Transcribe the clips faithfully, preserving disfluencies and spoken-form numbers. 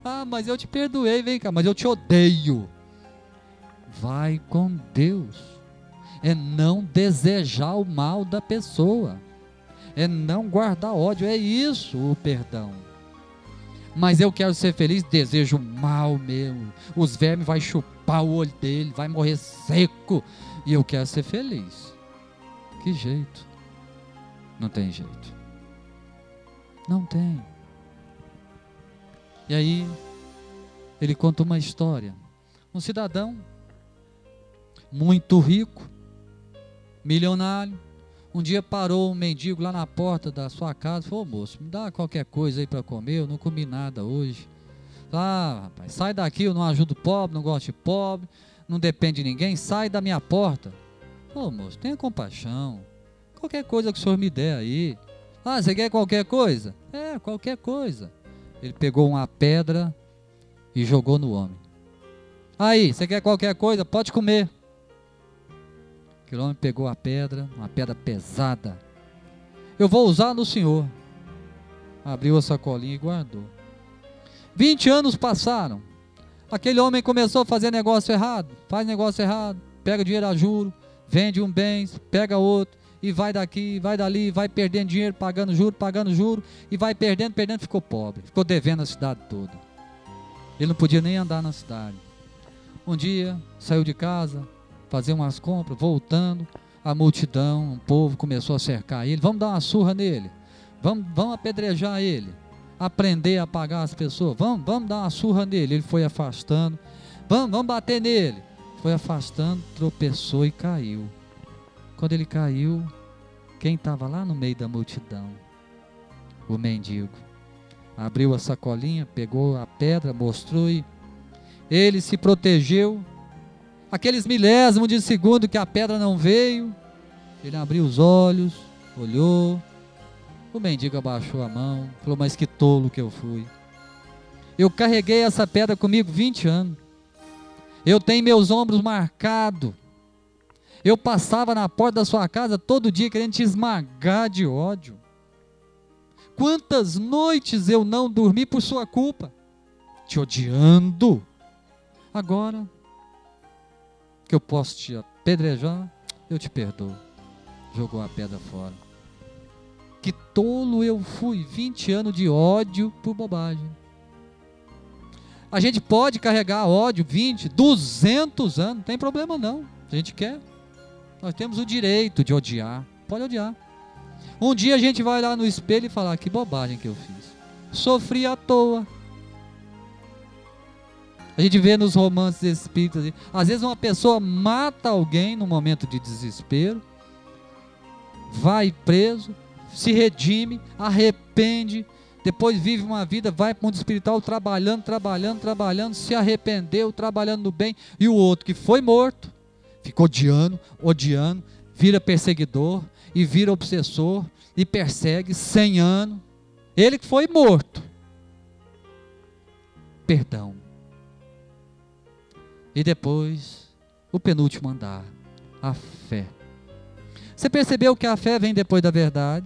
Ah, mas eu te perdoei, vem cá, mas eu te odeio. Vai com Deus. É não desejar o mal da pessoa. É não guardar ódio. É isso o perdão. Mas eu quero ser feliz, desejo mal mesmo. Os vermes vão chupar o olho dele, vai morrer seco. E eu quero ser feliz. Que jeito? Não tem jeito. Não tem. E aí, ele conta uma história. Um cidadão muito rico, milionário, um dia parou um mendigo lá na porta da sua casa e falou: moço, me dá qualquer coisa aí para comer, eu não comi nada hoje. Ah, rapaz, sai daqui, eu não ajudo pobre, não gosto de pobre, não depende de ninguém, sai da minha porta. Ô moço, tenha compaixão, qualquer coisa que o senhor me der aí. Ah, você quer qualquer coisa? É, qualquer coisa. Ele pegou uma pedra e jogou no homem. Aí, você quer qualquer coisa? Pode comer. Aquele homem pegou a pedra, uma pedra pesada. Eu vou usar no senhor. Abriu a sacolinha e guardou. Vinte anos passaram. Aquele homem começou a fazer negócio errado. Faz negócio errado. Pega dinheiro a juro. Vende um bem, pega outro. E vai daqui, vai dali, vai perdendo dinheiro, pagando juro, pagando juro. E vai perdendo, perdendo, ficou pobre. Ficou devendo a cidade toda. Ele não podia nem andar na cidade. Um dia, saiu de casa, fazer umas compras, voltando, a multidão, o povo começou a cercar ele. Vamos dar uma surra nele, vamos, vamos apedrejar ele, aprender a pagar as pessoas, vamos, vamos dar uma surra nele. Ele foi afastando, vamos, vamos bater nele, foi afastando, tropeçou e caiu. Quando ele caiu, quem estava lá no meio da multidão? O mendigo. Abriu a sacolinha, pegou a pedra, mostrou e ele se protegeu. Aqueles milésimos de segundo que a pedra não veio, ele abriu os olhos, olhou. O mendigo abaixou a mão, falou: mas que tolo que eu fui. Eu carreguei essa pedra comigo vinte anos. Eu tenho meus ombros marcados. Eu passava na porta da sua casa todo dia querendo te esmagar de ódio. Quantas noites eu não dormi por sua culpa, te odiando. Agora que eu posso te apedrejar, eu te perdoo. Jogou a pedra fora. Que tolo eu fui, vinte anos de ódio por bobagem. A gente pode carregar ódio vinte, duzentos anos, não tem problema não, a gente quer. Nós temos o direito de odiar, pode odiar. Um dia a gente vai lá no espelho e falar: que bobagem que eu fiz, sofri à toa. A gente vê nos romances espíritas, às vezes uma pessoa mata alguém no momento de desespero, vai preso, se redime, arrepende, depois vive uma vida, vai para o mundo espiritual trabalhando, trabalhando, trabalhando, se arrependeu, trabalhando no bem, e o outro que foi morto, ficou odiando, odiando, vira perseguidor, e vira obsessor, e persegue cem anos, ele que foi morto. Perdão. E depois, o penúltimo andar, a fé. Você percebeu que a fé vem depois da verdade?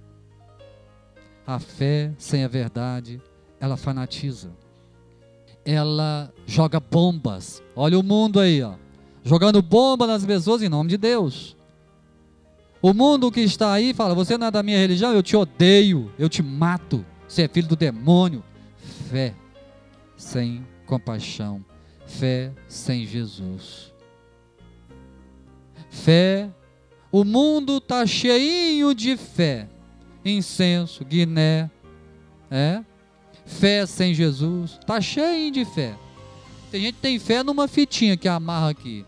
A fé sem a verdade, ela fanatiza. Ela joga bombas. Olha o mundo aí, ó, jogando bomba nas pessoas em nome de Deus. O mundo que está aí fala: você não é da minha religião, eu te odeio, eu te mato, você é filho do demônio. Fé sem compaixão. Fé sem Jesus. Fé, o mundo está cheinho de fé, incenso, guiné, é? Fé sem Jesus, está cheinho de fé. Tem gente que tem fé numa fitinha que amarra aqui,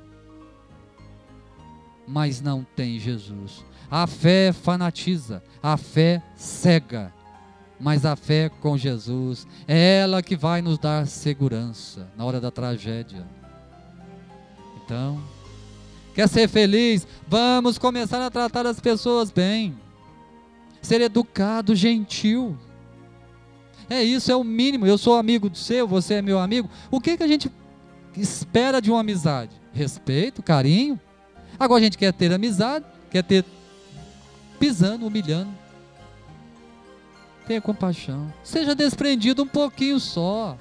mas não tem Jesus. A fé fanatiza, a fé cega. Mas a fé com Jesus é ela que vai nos dar segurança na hora da tragédia. Então, quer ser feliz? Vamos começar a tratar as pessoas bem. Ser educado, gentil. É isso, é o mínimo. Eu sou amigo do seu, você é meu amigo. O que, que a gente espera de uma amizade? Respeito, carinho. Agora a gente quer ter amizade, quer ter pisando, humilhando. Tenha compaixão. Seja desprendido um pouquinho só.